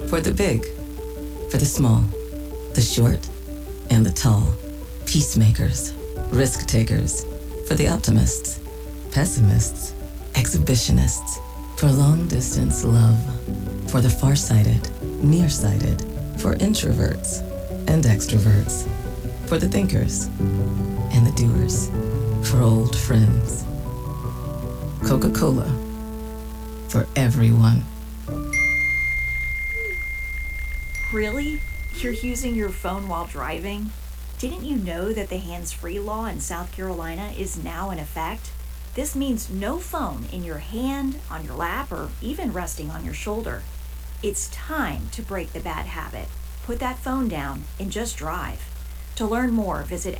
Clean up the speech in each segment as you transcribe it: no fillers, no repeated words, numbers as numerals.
For the big, for the small, the short, and the tall. Peacemakers, risk takers, for the optimists, pessimists, exhibitionists, for long distance love, for the farsighted, nearsighted, for introverts and extroverts, for the thinkers and the doers, for old friends. Coca-Cola, for everyone. Really? You're using your phone while driving? Didn't you know that the hands-free law in South Carolina is now in effect? This means no phone in your hand, on your lap, or even resting on your shoulder. It's time to break the bad habit. Put that phone down and just drive. To learn more, visit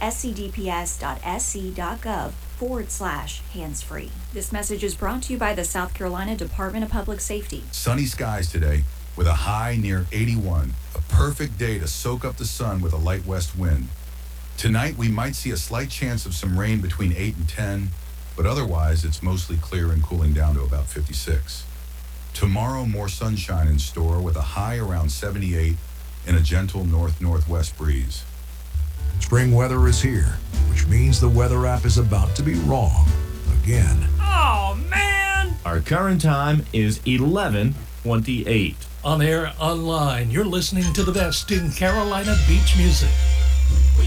scdps.sc.gov/hands-free. This message is brought to you by the South Carolina Department of Public Safety. Sunny skies today with a high near 81. A perfect day to soak up the sun with a light west wind. Tonight, we might see a slight chance of some rain between 8 and 10, but otherwise, it's mostly clear and cooling down to about 56. Tomorrow, more sunshine in store with a high around 78 and a gentle north-northwest breeze. Spring weather is here, which means the weather app is about to be wrong again. Oh, man! Our current time is 11:28. On air, online, you're listening to the best in Carolina beach music.